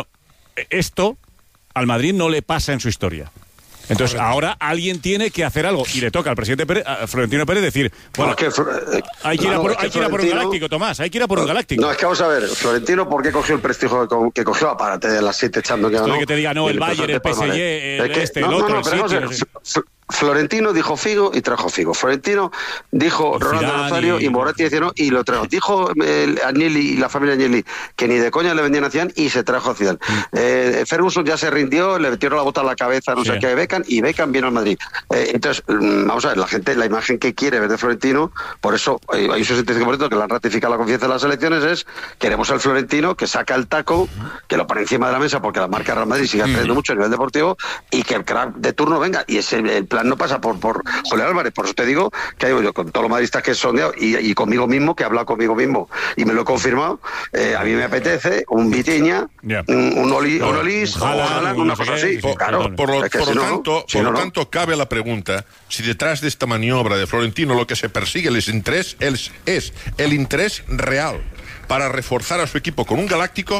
esto al Madrid no le pasa en su historia. Entonces, ahora alguien tiene que hacer algo y le toca al presidente Pérez, a Florentino Pérez decir, bueno, no, es que, eh, hay que ir a por, no, hay que ir a por un galáctico, Tomás, hay que ir a por no, un galáctico. No, es que vamos a ver, Florentino, ¿por qué cogió el prestigio que cogió? Apárate de las siete echando que Esto no. de que te diga, no, el, el Bayern, el P S G, el es que, este, no, el otro, no, no, el pero sitio, no sé, no sé. Florentino dijo Figo y trajo Figo. Florentino dijo Ronaldo Nazario y, y Moretti decía y lo trajo. Dijo el, Agnelli y la familia Agnelli que ni de coña le vendían a Zidane y se trajo a Zidane. Mm. Eh, Ferguson ya se rindió, le metieron la bota a la cabeza, no sí. sé qué, Beckham, y Beckham vino al Madrid. Eh, entonces, vamos a ver, la gente, la imagen que quiere ver de Florentino, por eso eh, hay un sesenta y cinco por ciento que le han ratificado la confianza de las elecciones, es queremos al Florentino que saca el taco, que lo pone encima de la mesa porque la marca Real Madrid sigue creciendo mm. mucho a nivel deportivo y que el crack de turno venga. Y ese el plan no pasa por, por Julián Álvarez, por eso te digo que digo yo, con todos los madridistas que he sondeado y, y conmigo mismo, que he hablado conmigo mismo y me lo he confirmado, eh, a mí me apetece un Vitinha, yeah. un, un, Oli, no, un Olis, un Haaland, una cosa así. Por, claro, por lo, es que por si lo no, tanto, si por no, lo no. tanto cabe la pregunta si detrás de esta maniobra de Florentino lo que se persigue el interés es, es el interés real para reforzar a su equipo con un galáctico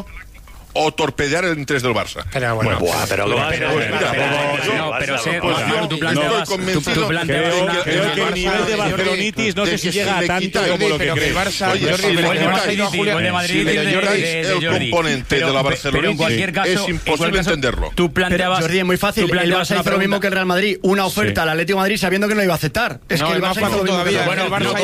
o torpedear el interés del Barça. Pero bueno, bueno pero pero tu planteas tu planteas creo que el nivel de barcelonitis no sé si llega a tanto como lo que crees. El Barça, el de Madrid el componente de la barcelonitis es imposible entenderlo. Tú planteabas, Jordi, es muy fácil. El Barça hizo lo mismo que el Real Madrid, una oferta al Atlético de Madrid sabiendo que no iba a aceptar. Es que el Barça hizo todavía.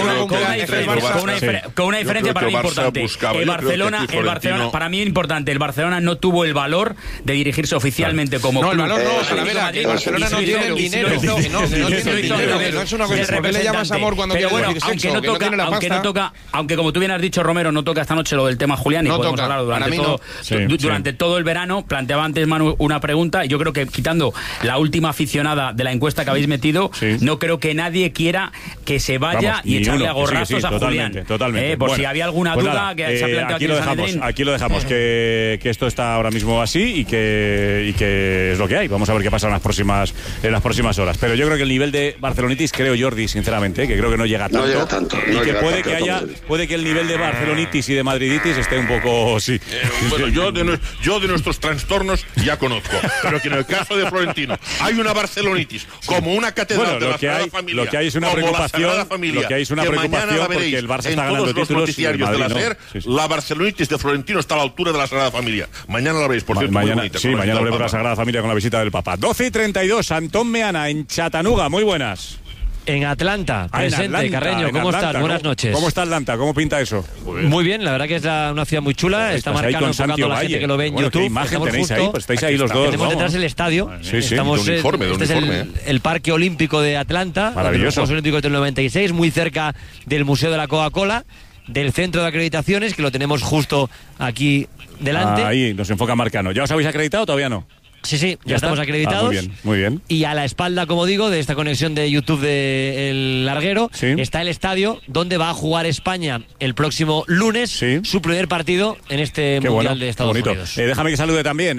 Con una diferencia para mí importante. El Barcelona, el Barcelona para mí es importante. El Barcelona Barcelona no tuvo el valor de dirigirse oficialmente como no, club. No, el valor no, eh, Talavera, que Barcelona no tiene el dinero. No, no tiene el dinero. No es una cosa. ¿Por qué le llamas amor cuando quieres decir sexo? Aunque no toca, aunque no toca, aunque como tú bien has dicho, Romero, no toca esta noche lo del tema Julián y no podemos toca, hablar durante todo, sí, du durante sí. todo el verano. Planteaba antes Manu una pregunta y yo creo que quitando la última aficionada de la encuesta que habéis metido, sí. no creo que nadie quiera que se vaya Vamos, y echarle uno, a gorrazos sí, sí, a totalmente, Julián. Totalmente. Eh, por bueno, si había alguna pues duda nada, que se ha eh, planteado aquí lo dejamos, aquí lo dejamos que, que esto está ahora mismo así y que, y que es lo que hay. Vamos a ver qué pasa en las próximas en las próximas horas. Pero yo creo que el nivel de Barcelonitis, creo Jordi, sinceramente, que creo que no llega tanto. No llega tanto. Y no que llega puede tanto, que haya, puede que el nivel de Barcelonitis y de Madriditis esté un poco sí. Eh, bueno, yo de, no, yo de nuestros trastornos ya conozco, pero que en el caso de Florentino hay una Barcelonitis como una catedral bueno, de la Sagrada hay, Familia. Lo que hay es una preocupación, Familia, lo que hay es una que preocupación porque el Barça está ganando títulos. Los noticiarios de la SER, sí, sí. La Barcelonitis de Florentino está a la altura de la Sagrada Familia. Mañana la veréis, por cierto, mañana, muy bonita. Sí, mañana veremos la Sagrada Familia con la visita del Papa. doce y treinta y dos, Antón Meana en Chattanooga, muy buenas. En Atlanta, ah, presente, en Atlanta, Carreño, ¿cómo Atlanta, estás? Buenas ¿cómo, noches. ¿Cómo está Atlanta? ¿Cómo pinta eso? Muy, muy bien, la verdad que es la, una ciudad muy chula, está marcando, enfocando a la gente que lo ve en bueno, YouTube. ¿qué imagen tenéis ahí? Pues estáis ahí los dos. Tenemos detrás el estadio, sí, sí, estamos, de uniforme, de este uniforme. es el, el Parque Olímpico de Atlanta, maravilloso. Los Juegos Olímpicos del noventa y seis, muy cerca del Museo de la Coca-Cola, del Centro de Acreditaciones, que lo tenemos justo aquí delante. Ah, ahí nos enfoca Marcano. ¿Ya os habéis acreditado o todavía no? Sí, sí, ya, ya estamos acreditados. Ah, muy bien, muy bien. Y a la espalda, como digo, de esta conexión de YouTube de El Larguero, ¿sí? está el estadio donde va a jugar España el próximo lunes, ¿sí? su primer partido en este Qué Mundial bueno, de Estados bonito. Unidos. Eh, déjame que salude también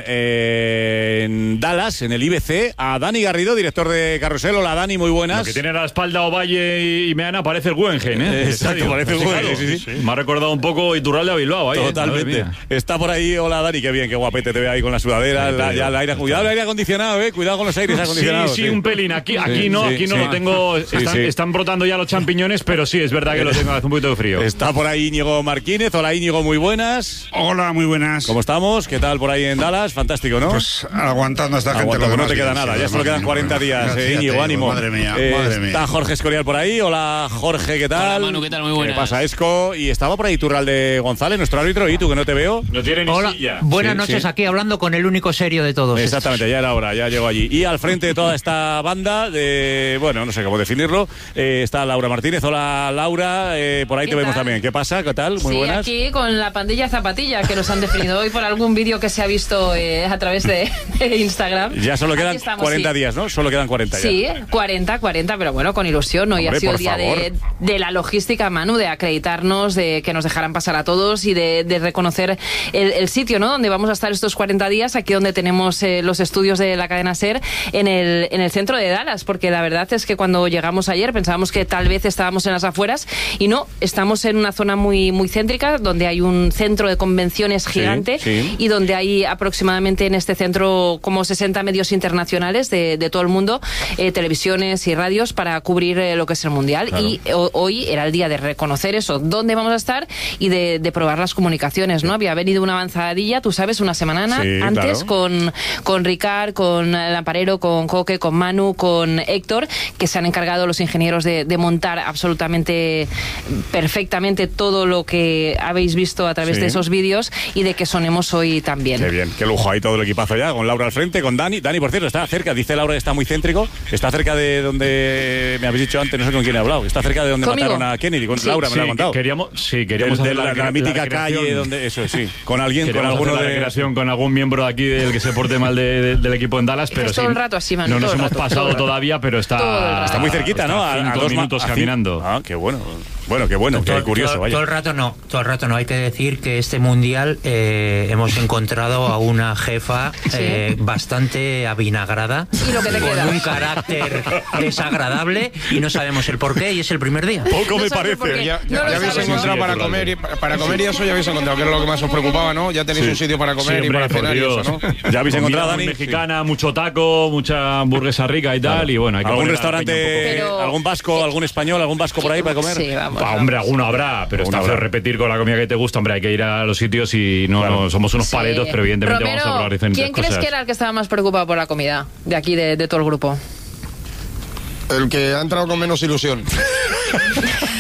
eh, en Dallas, en el I B C, a Dani Garrido, director de Carrusel. Hola, Dani, muy buenas. Lo que tiene a la espalda Ovalle y Meana parece el Guggenheim, ¿eh? eh exacto, parece el Guggenheim, sí, sí, sí. Me ha recordado un poco Iturralde a Bilbao. Ahí, totalmente. ¿eh? Está por ahí, hola Dani, qué bien, qué guapete te ve ahí con la sudadera, sí, la, ya el aire, cuidado el aire acondicionado. Eh, cuidado con los aires acondicionados. Sí, sí, sí, un pelín. Aquí, aquí sí, no, sí, aquí no sí. lo tengo. Sí, están, sí. están brotando ya los champiñones, pero sí, es verdad que lo tengo hace un poquito de frío. Está por ahí Íñigo Marquínez. Hola Íñigo, muy buenas. Hola, muy buenas. ¿Cómo estamos? ¿Qué tal por ahí en Dallas? Fantástico, ¿no? Pues aguantando a esta gente. Aguantando, lo no te queda nada, ya solo quedan cuarenta días. Eh, Íñigo, ánimo. Madre mía, eh, madre mía. Está Jorge Escorial por ahí. Hola Jorge, ¿qué tal? Hola Manu, ¿qué tal? Muy buenas. ¿Qué pasa, Esco? Y estaba por ahí Turralde González, nuestro árbitro. ¿Y tú que no te veo? No tiene ni Hola. silla. Buenas sí, noches, sí. aquí hablando con el único serio de todos. Exactamente, estos. ya era hora, ya llegó allí. Y al frente de toda esta banda, de, bueno, no sé cómo definirlo, eh, está Laura Martínez. Hola Laura, eh, por ahí te vemos tal? también. ¿Qué pasa? ¿Qué tal? Muy sí, buenas. Aquí con la pandilla Zapatilla, que nos han definido hoy por algún vídeo que se ha visto eh, a través de, de Instagram. Ya solo quedan estamos, cuarenta sí. días, ¿no? Solo quedan cuarenta ya. Sí, cuarenta, cuarenta, pero bueno, con ilusión. Hoy Hombre, ha sido por el día de, de la logística, Manu, de acreditarnos, de que nos dejaran pasar a todos y de, de reconocer el, el sitio, ¿no? Donde vamos a estar estos cuarenta días, aquí donde tenemos eh, los estudios de la cadena SER, en el, en el centro de Dallas, porque la verdad es que cuando llegamos ayer pensábamos que tal vez estábamos en las afueras y no, estamos en una zona muy, muy céntrica, donde hay un centro de convenciones gigante sí, sí. y donde hay aproximadamente en este centro como sesenta medios internacionales de, de todo el mundo, eh, televisiones y radios para cubrir eh, lo que es el Mundial. Claro. Y o, hoy era el día de reconocer eso, dónde vamos a estar y de, de probar las comunicaciones, ¿no? Había venido una avanzadilla, tú sabes, una semana sí, antes claro. con, con Ricard, con Lamparero, con Coque, con Manu, con Héctor, que se han encargado los ingenieros de, de montar absolutamente perfectamente todo lo que habéis visto a través sí. de esos vídeos y de que sonemos hoy también. Qué bien, qué lujo, ahí todo el equipazo ya, con Laura al frente, con Dani. Dani, por cierto, está cerca, dice Laura que está muy céntrico, está cerca de donde me habéis dicho antes, no sé con quién he hablado, está cerca de donde ¿Conmigo? mataron a Kennedy, con Sí. Laura, me Sí, lo ha contado. Queríamos, sí, queríamos de, de hacer la, la, la, la mítica calle donde, eso sí, con alguien, con alguno hacer la de... recreación con algún miembro de aquí del que se porte mal de, de, del equipo en Dallas, pero es todo sí, el rato así, Manu, no todo nos el hemos rato, todo pasado el rato. todavía, pero está, está muy cerquita, está ¿no? A, cinco a dos minutos a caminando. Ah, qué bueno. Bueno, qué bueno, todo, qué curioso, todo, vaya. todo el rato no, todo el rato no. Hay que decir que este mundial eh, hemos encontrado a una jefa eh, bastante avinagrada, ¿Y lo que te con queda? un carácter desagradable y no sabemos el porqué y es el primer día. Poco No me sabes por parece. qué. Ya, No ya lo habéis sabes, encontrado ¿no? para comer y para comer y eso ya habéis encontrado, que era lo que más os preocupaba, ¿no? Ya tenéis Sí. un sitio para comer Sí, y para hombre, por cenar y eso, Dios. ¿no? ¿Ya habéis Comida encontrado, muy Dani? mexicana, mucho taco, mucha hamburguesa rica y tal, Claro. y bueno, hay que ¿Algún poner a la peña un restaurante, Pero- algún vasco, algún español, algún vasco por ahí para comer? Sí, vamos. Ah, hombre, alguno habrá, pero Alguno está feo habrá. repetir con la comida que te gusta. Hombre, hay que ir a los sitios y no, Claro. no somos unos Sí. paletos, pero evidentemente Romero, vamos a probar diferentes ¿quién cosas. crees que era el que estaba más preocupado por la comida de aquí, de, de todo el grupo? El que ha entrado con menos ilusión.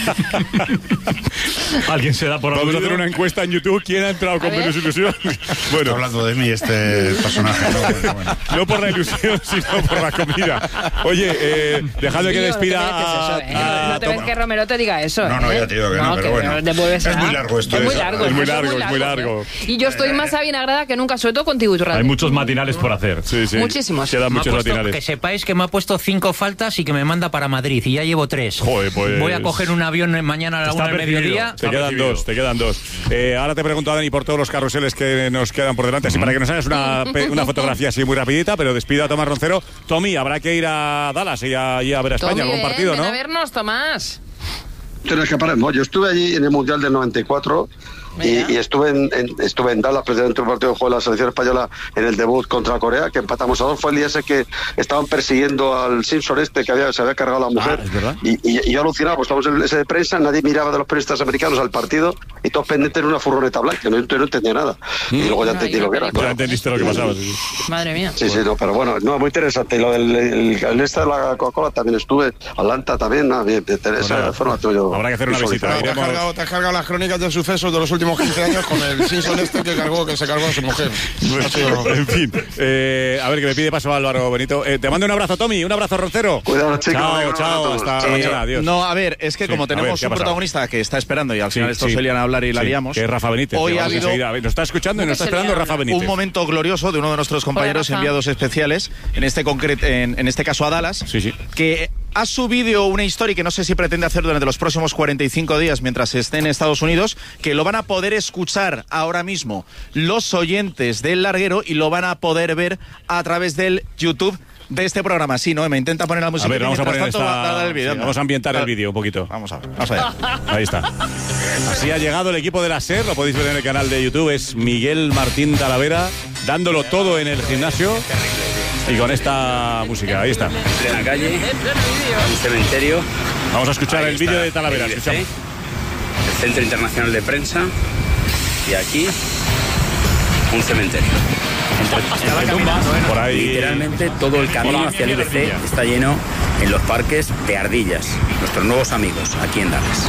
Alguien se da por Vamos aludido. a hacer una encuesta en YouTube. ¿Quién ha entrado con menos ilusión? Bueno. Está hablando de mí este personaje, ¿no? Bueno, bueno. No por la ilusión, sino por la comida. Oye, eh, dejadme que despida No te a, ves que, eso, ¿eh? a No te ves Toma. que Romero te diga eso. No, no, ¿eh? ya te digo que no, pero que bueno. devuelves Es a- muy largo esto, Es muy ¿eh? largo. Es muy eso largo, es muy ¿eh? largo. Y yo estoy más avinagrada que nunca, sobre todo contigo, Iturralde. Hay muchos matinales por hacer. Sí, sí. Muchísimos. Quedan Me ha muchos puesto- matinales. que sepáis que me ha puesto cinco faltas y que me manda para Madrid y ya llevo tres. Joder, pues- Voy a coger un avión mañana a la Está una del percibido. mediodía. Te quedan dos, te quedan dos. Eh, ahora te pregunto, Dani, por todos los carruseles que nos quedan por delante, así para que nos hagas una, pe- una fotografía así muy rapidita, pero despido a Tomás Roncero. Tommy, habrá que ir a Dallas y a, y a ver a España, Tommy, algún ven, partido, ven ¿no? a vernos, Tomás. Tienes que parar. No, yo estuve allí en el Mundial del noventa y cuatro y, y estuve en, en- estuve en Dallas, precisamente un partido de juego de la selección española en el debut contra Corea, que empatamos a dos. Fue el día ese que estaban persiguiendo al Simpson este que había, se había cargado a la mujer. Ah, es verdad. y, y, y yo alucinaba, pues estamos en ese de prensa, nadie miraba de los periodistas americanos al partido y todos pendientes en una furgoneta blanca. No, yo no entendía nada. Y luego ya entendí lo que era. Ya claro. entendiste lo que pasaba. Sí. Madre mía. Sí, sí, no, pero bueno, no, muy interesante. Y lo del el, el este de la Coca-Cola también estuve, Atlanta también, no, bien, esa Bueno, forma yo. habrá que hacer una visita. Te has, Iremos- cargado, te has cargado las crónicas de sucesos de los últimos quince años con el Simpson este que cargó, que se cargó a su mujer. Ha sido- En fin, eh, a ver, que me pide paso Álvaro Benito. Eh, te mando un abrazo, Tommy, un abrazo, Roncero. Cuidado, chicos. Chao, Un abrazo a chao, todos. hasta Chao, mañana, chao. adiós. No, a ver, es que Sí, como a ver, tenemos ¿qué ha un pasado? protagonista que está esperando y al Sí, final estos sí. se lian a hablar y la Sí, liamos. que es Rafa Benítez. Hoy que ha vamos habido enseguida. Nos está escuchando y nos está Se le esperando habla. Rafa Benítez. un momento glorioso de uno de nuestros compañeros Rafa. enviados especiales, en este concret, en, en este caso a Dallas, Sí, sí. que ha subido una historia que no sé si pretende hacer durante los próximos cuarenta y cinco días mientras esté en Estados Unidos, que lo van a poder escuchar ahora mismo los oyentes del larguero y lo van a poder ver a través del YouTube de este programa. Sí, ¿no? Me intenta poner la música. A ver, vamos a mientras poner tanto, esta... va a dar el vídeo, sí, anda. vamos a ambientar el Va- vídeo un poquito. Vamos a ver, vamos a ver. Ahí está. Así ha llegado el equipo de la SER, lo podéis ver en el canal de YouTube, es Miguel Martín Talavera, dándolo todo en el gimnasio y con esta música. Ahí está. Plena calle, un cementerio. Vamos a escuchar Ahí el está vídeo de Talavera. el I B C, Escuchamos. el Centro Internacional de Prensa y aquí un cementerio. Entre, entre tumbas, Por ahí. literalmente todo el camino Hola. hacia el I B C está lleno en los parques de ardillas, nuestros nuevos amigos aquí en Dallas.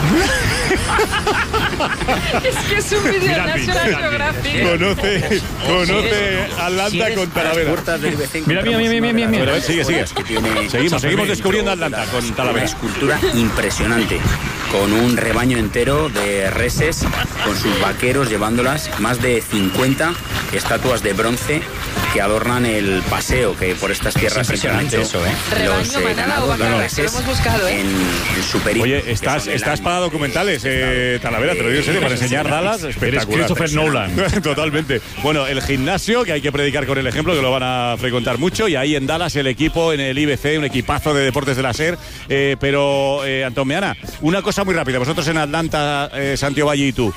Es que es un vídeo de Mira, National mira, Geographic. Conoce, conoce Atlanta con Talavera. Puertas del I B C Mira, mira, mira, mira, mira, A ver, a mira. ver, sigue, sigue. que tiene Seguimos, seguimos descubriendo Atlanta con una Talavera. escultura impresionante, con un rebaño entero de reses, con sus vaqueros llevándolas, más de cincuenta estatuas de bronce que adornan el paseo que por estas tierras siempre han hecho eso, ¿eh? Rebaño, los eh, manada o ganados, vaqueros, los que lo reses hemos buscado, ¿eh? en, en su periplo, Oye, que estás, son el estás año. para documentales, eh, Talavera, te lo digo en serio, para enseñar Dallas, espectacular. Christopher Nolan. Totalmente. Bueno, el gimnasio, que hay que predicar con el ejemplo, que lo van a frecuentar mucho, y ahí en Dallas el equipo, en el I B C, un equipazo de deportes de la SER. Eh, pero, eh, Antón Meana, una cosa muy rápida. Vosotros en Atlanta, eh, Santiago Valle y tú,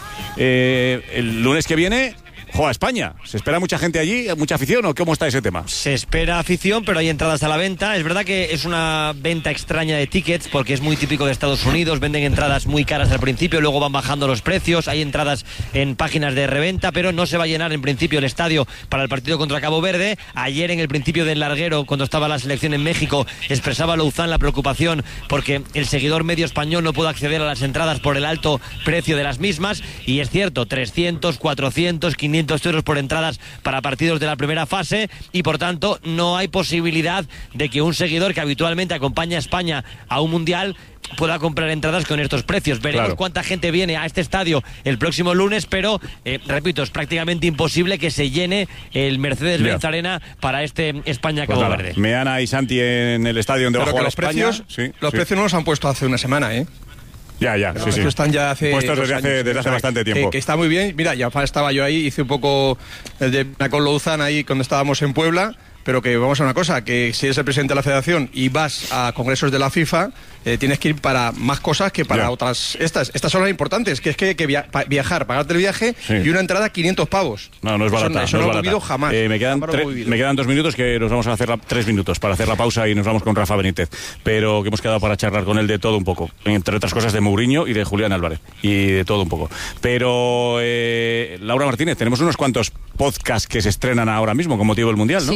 eh, el lunes que viene... Juega España. ¿Se espera mucha gente allí? ¿Mucha afición o cómo está ese tema? Se espera afición, pero hay entradas a la venta. Es verdad que es una venta extraña de tickets porque es muy típico de Estados Unidos. Venden entradas muy caras al principio, luego van bajando los precios. Hay entradas en páginas de reventa, pero no se va a llenar en principio el estadio para el partido contra Cabo Verde. Ayer en el principio del larguero, cuando estaba la selección en México, expresaba Louzán la preocupación porque el seguidor medio español no puede acceder a las entradas por el alto precio de las mismas. Y es cierto, trescientos, cuatrocientos, quinientos euros por entradas para partidos de la primera fase y por tanto no hay posibilidad de que un seguidor que habitualmente acompaña a España a un mundial pueda comprar entradas con estos precios. Veremos Claro. cuánta gente viene a este estadio el próximo lunes, pero eh, repito, es prácticamente imposible que se llene el Mercedes-Benz Ya. Arena para este Pues España-Cabo nada, Verde. Meana y Santi en el estadio donde va a Pero que jugar los España. precios, Sí, los sí. precios no los han puesto hace una semana, ¿eh? Ya, ya, Los sí, sí. precios están ya hace Puestos dos desde hace, años, desde o hace sea, bastante que- tiempo. Que, está muy bien. Mira, ya estaba yo ahí, hice un poco el de con Louzán ahí cuando estábamos en Puebla, pero que vamos a una cosa, que si eres el presidente de la federación y vas a congresos de la FIFA, eh, tienes que ir para más cosas que para Ya. otras. Estas estas son las importantes, que es que, que via- pa- viajar, pagarte el viaje Sí. y una entrada quinientos pavos. No, no es Eso- barata. Eso, no no, es lo he barata. vivido jamás. Eh, me, quedan Jamás lo he tre- vivido. me quedan dos minutos que nos vamos a hacer la, tres minutos para hacer la pausa y nos vamos con Rafa Benítez. Pero que hemos quedado para charlar con él de todo un poco. Entre otras cosas de Mourinho y de Julián Álvarez. Y de todo un poco. Pero, eh, Laura Martínez, tenemos unos cuantos podcasts que se estrenan ahora mismo con motivo del Mundial, ¿no? Sí,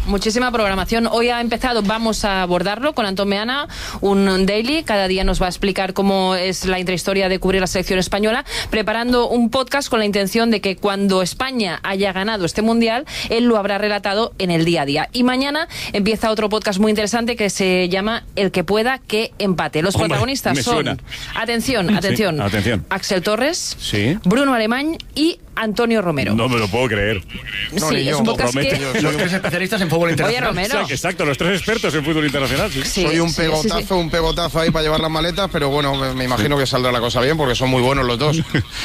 muchísima programación. Hoy ha empezado, vamos a abordarlo con Antón Meana, un daily. Cada día nos va a explicar cómo es la intrahistoria de cubrir la selección española, preparando un podcast con la intención de que cuando España haya ganado este mundial, él lo habrá relatado en el día a día. Y mañana empieza otro podcast muy interesante que se llama El que pueda que empate. Los Hombre, protagonistas son, suena. atención, atención, Sí, atención. Axel Torres, Sí. Bruno Alemán y Antonio Romero. No me lo puedo creer. No, sí, es un podcast que... Los tres especialistas en fútbol internacional. Oye, Romero. Exacto, exacto, los tres expertos en fútbol internacional. Sí. Sí, Soy un sí, pegotazo, sí, sí. un pegotazo ahí para llevar las maletas, pero bueno, me, me imagino que saldrá la cosa bien porque son muy buenos los dos.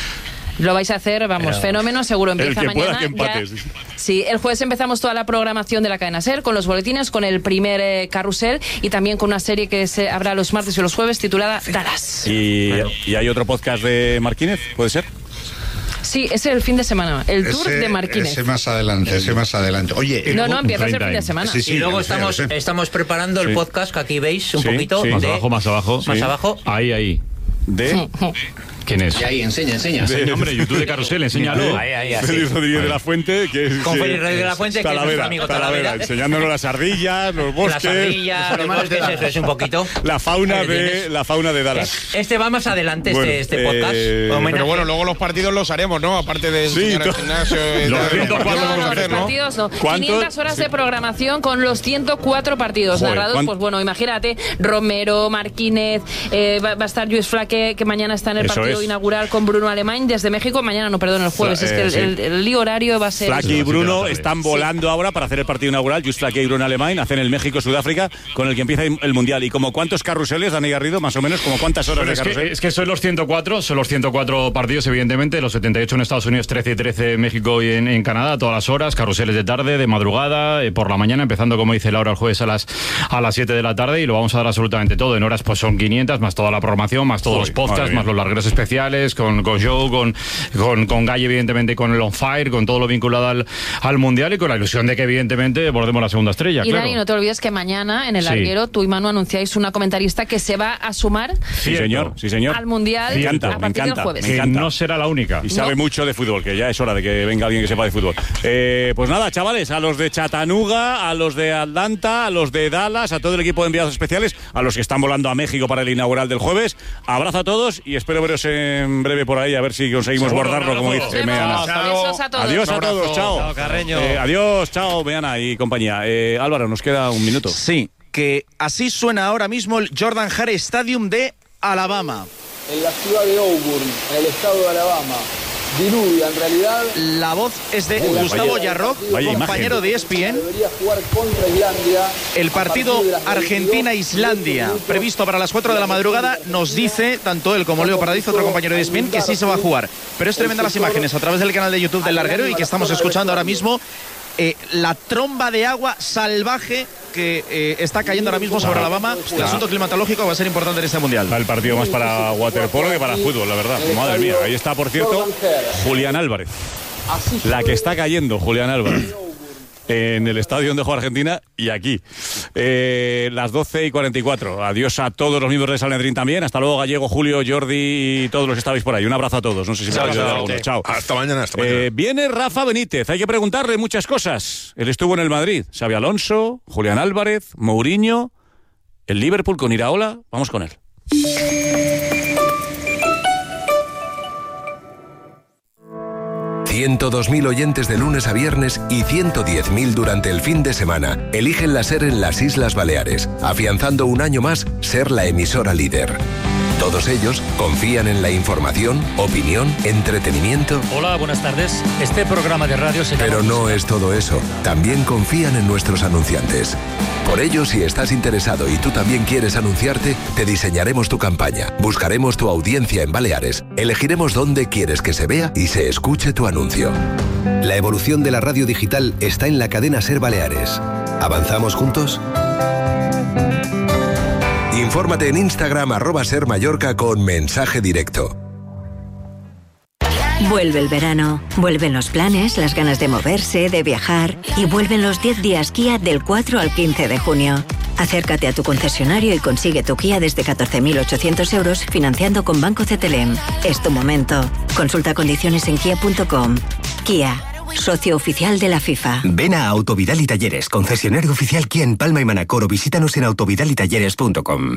Lo vais a hacer, vamos, Pero- fenómeno, seguro empieza El que pueda mañana. que empate, ya- sí. Sí, el jueves empezamos toda la programación de la cadena SER con los boletines, con el primer eh, carrusel y también con una serie que se habrá los martes y los jueves titulada Dallas. Y, y hay otro podcast de Marquínez, ¿puede ser? Sí, ese es el fin de semana, el tour Ese- de Marquínez. Ese más adelante, ese más adelante. Oye, No, no, empieza el fin de semana. Sí, sí, y luego lo sé, estamos, lo sé. estamos preparando el Sí. podcast que aquí veis un Sí, poquito. sí. Más de- abajo, más abajo. Más Sí. abajo. Ahí, ahí. ¿De? ¿Quién es? Y ahí, enseña, enseña. De, hombre, YouTube de Carrusel, enséñalo. Ahí, ahí, así. Félix Rodríguez de la Fuente, que es Con que- Félix Rodríguez de la Fuente, que es nuestro amigo Talavera. enseñándonos las ardillas, los bosques, Las ardillas, los bosques, eso es un poquito. la fauna Ahí de tienes. la fauna de Dallas. Este va más adelante, Bueno, este, este podcast. eh, Homenaje. Pero bueno, luego los partidos los haremos, ¿no? Aparte de Sí, enseñar al to- gimnasio. y los tal, ciento los cuatro partidos No, vamos a no, hacer, los ¿no? partidos no. ¿Cuántos? quinientas horas de programación con los ciento cuatro partidos Joder, narrados. ¿cuán- Pues bueno, imagínate, Romero, Marquínez, eh, va, va a estar Lluís Flaque, que mañana está en el Eso partido es. inaugural con Bruno Alemán desde México. Mañana, no, perdón, el jueves. Fla- es que eh, el, sí. el- el lío horario va a ser... Flaky y Bruno tarde. están volando ahora para hacer el partido inaugural. Just Flaky y Bruno Alemán hacen el México-Sudáfrica con el que empieza el Mundial. ¿Y como cuántos carruseles, Dani Garrido? Más o menos, como cuántas horas Bueno, de es, carrusel. que, es que son los ciento cuatro, son los ciento cuatro partidos, evidentemente, los setenta y ocho en Estados Unidos, trece y trece en México y en, en Canadá, todas las horas, carruseles de tarde, de madrugada, eh, por la mañana, empezando, como dice Laura, el jueves a las a las siete de la tarde, y lo vamos a dar absolutamente todo. En horas pues son quinientas, más toda la programación, más todos Joder, los podcasts, madre más mía. los largueros especiales, con, con Joe, con, con, con Galle, evidentemente, con el On Fire, con todo lo vinculado al, al Mundial y con la ilusión de que, evidentemente, bordemos la segunda estrella, Y claro. Dani, no te olvides que mañana en el Sí. larguero tú y Manu anunciáis una comentarista que se va a sumar Sí, señor, sí, señor. al Mundial Me encanta, a me partir del encanta, jueves. me Que encanta. no será la única. Y sabe No. mucho de fútbol, que ya es hora de que venga alguien que sepa de fútbol. Eh, pues nada, chavales, a los de Chattanooga, a los de Atlanta, a los de Dallas, a todo el equipo de enviados especiales, a los que están volando a México para el inaugural del jueves. Abrazo a todos y espero veros en breve por ahí, a ver si conseguimos Seguro, guardarlo, como un dice abrazo. Meana. Nos vemos. Besos a todos. Adiós a Un abrazo. todos, chao. Chao, Carreño. Eh, adiós, chao, Meana y compañía. Eh, Álvaro, nos queda un minuto. Sí, que así suena ahora mismo el Jordan Hare Stadium de Alabama. En la ciudad de Auburn, en el estado de Alabama. Diluvia, en realidad. La voz es de Vaya- Gustavo Yarroc, vaya compañero imagen. de E S P N. Debería jugar contra Islandia. El partido A partir de las Argentina-Islandia, veintidós previsto para las cuatro de la madrugada, nos dice, tanto él como Leo Paradizo, otro compañero de E S P N, que sí se va a jugar. Pero es tremenda las imágenes a través del canal de YouTube del Larguero y que estamos escuchando ahora mismo. Eh, la tromba de agua salvaje que eh, está cayendo ahora mismo sobre Alabama. El asunto climatológico va a ser importante en este mundial. El partido más para waterpolo que para fútbol, la verdad. Madre mía, ahí está, por cierto, Julián Álvarez. La que está cayendo, Julián Álvarez. En el estadio donde juega Argentina y aquí. Eh, las doce y cuarenta y cuatro. Adiós a todos los miembros de Sanedrín también. Hasta luego, Gallego, Julio, Jordi y todos los que estabais por ahí. Un abrazo a todos. No sé si me Chao, ha chao. alguno. Chao. Hasta mañana, hasta mañana. Eh, viene Rafa Benítez. Hay que preguntarle muchas cosas. Él estuvo en el Madrid. Xabi Alonso, Julián Álvarez, Mourinho, el Liverpool con Iraola. Vamos con él. ciento dos mil oyentes de lunes a viernes y ciento diez mil durante el fin de semana eligen la SER en las Islas Baleares, afianzando un año más ser la emisora líder. Todos ellos confían en la información, opinión, entretenimiento. Hola, buenas tardes. Este programa de radio se llama... Pero no es todo eso. También confían en nuestros anunciantes. Por ello, si estás interesado y tú también quieres anunciarte, te diseñaremos tu campaña, buscaremos tu audiencia en Baleares, elegiremos dónde quieres que se vea y se escuche tu anuncio. La evolución de la radio digital está en la cadena SER Baleares. ¿Avanzamos juntos? Infórmate en Instagram arroba Ser Mallorca con mensaje directo. Vuelve el verano, vuelven los planes, las ganas de moverse, de viajar y vuelven los diez días Kia del cuatro al quince de junio. Acércate a tu concesionario y consigue tu Kia desde catorce mil ochocientos euros financiando con Banco C T L M. Es tu momento. Consulta condiciones en kia punto com. Kia. socio oficial de la FIFA. Ven a Autovidal y Talleres, concesionario oficial Kia en Palma y Manacor, o visítanos en autovidal y talleres punto com.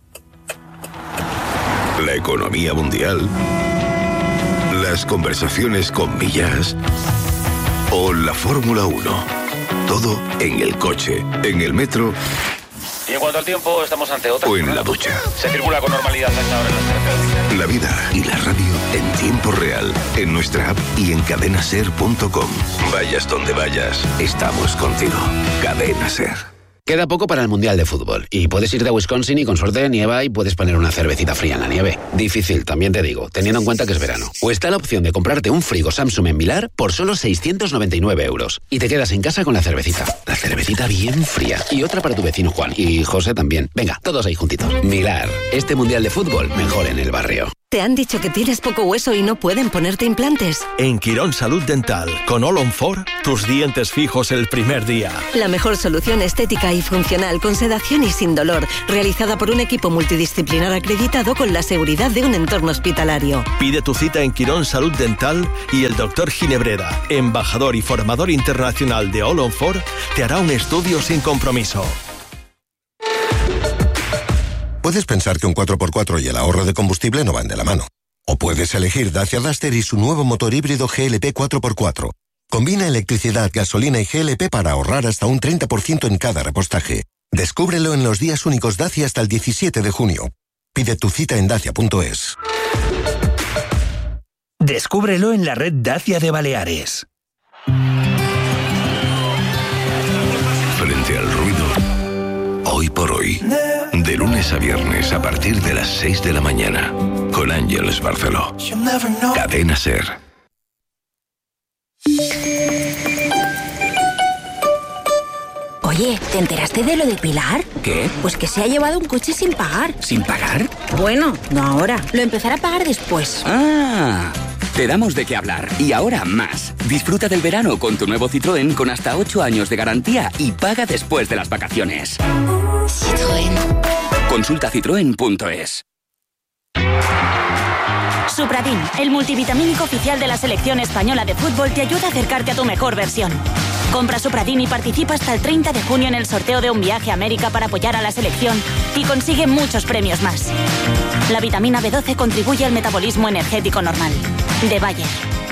La economía mundial, las conversaciones con millas o la Fórmula uno. Todo en el coche, en el metro. Y en cuanto al tiempo, estamos ante otra. O en la ducha. Se circula con normalidad hasta ahora en las carreteras. La vida y la radio en tiempo real, en nuestra app y en cadena ser punto com. Vayas donde vayas, estamos contigo. Cadena Ser. Queda poco para el Mundial de Fútbol y puedes irte a Wisconsin y con suerte nieva y puedes poner una cervecita fría en la nieve. Difícil, también te digo, teniendo en cuenta que es verano. O está la opción de comprarte un frigo Samsung en Milar por solo seiscientos noventa y nueve euros y te quedas en casa con la cervecita. La cervecita bien fría. Y otra para tu vecino Juan. Y José también. Venga, todos ahí juntitos. Milar, este Mundial de Fútbol mejor en el barrio. ¿Te han dicho que tienes poco hueso y no pueden ponerte implantes? En Quirón Salud Dental, con All on Four, tus dientes fijos el primer día. La mejor solución estética y funcional, con sedación y sin dolor, realizada por un equipo multidisciplinar acreditado con la seguridad de un entorno hospitalario. Pide tu cita en Quirón Salud Dental y el doctor Ginebrera, embajador y formador internacional de All on Four, te hará un estudio sin compromiso. Puedes pensar que un cuatro por cuatro y el ahorro de combustible no van de la mano. O puedes elegir Dacia Duster y su nuevo motor híbrido G L P cuatro por cuatro. Combina electricidad, gasolina y G L P para ahorrar hasta un treinta por ciento en cada repostaje. Descúbrelo en los días únicos Dacia hasta el diecisiete de junio. Pide tu cita en dacia punto es. Descúbrelo en la red Dacia de Baleares. Frente al ruido, hoy por hoy. De lunes a viernes a partir de las seis de la mañana. Con Ángeles Barceló. Cadena Ser. Oye, ¿te enteraste de lo de Pilar? ¿Qué? Pues que se ha llevado un coche sin pagar. ¿Sin pagar? Bueno, no ahora. Lo empezará a pagar después. Ah, te damos de qué hablar. Y ahora más. Disfruta del verano con tu nuevo Citroën con hasta ocho años de garantía y paga después de las vacaciones. Citroën. Consulta citroen punto es. Supradin, el multivitamínico oficial de la selección española de fútbol, te ayuda a acercarte a tu mejor versión. Compra Supradin y participa hasta el treinta de junio en el sorteo de un viaje a América para apoyar a la selección y consigue muchos premios más. La vitamina B doce contribuye al metabolismo energético normal. De Bayer.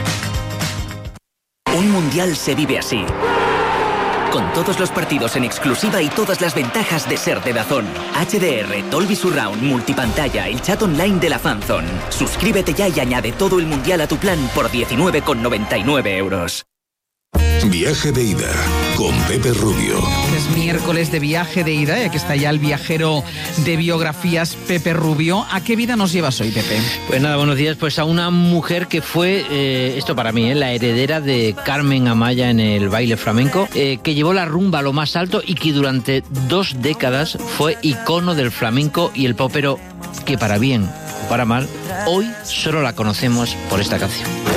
Un mundial se vive así. Con todos los partidos en exclusiva y todas las ventajas de ser de DAZN. H D R, Dolby Surround, multipantalla, el chat online de la Fanzone. Suscríbete ya y añade todo el mundial a tu plan por diecinueve con noventa y nueve euros. Viaje de ida con Pepe Rubio. Es miércoles de viaje de ida y aquí está ya el viajero de biografías, Pepe Rubio. ¿A qué vida nos llevas hoy, Pepe? Pues nada, buenos días. Pues a una mujer que fue, eh, esto para mí, eh, la heredera de Carmen Amaya en el baile flamenco, eh, que llevó la rumba a lo más alto y que durante dos décadas fue icono del flamenco y el pop, pero que para bien o para mal, hoy solo la conocemos por esta canción.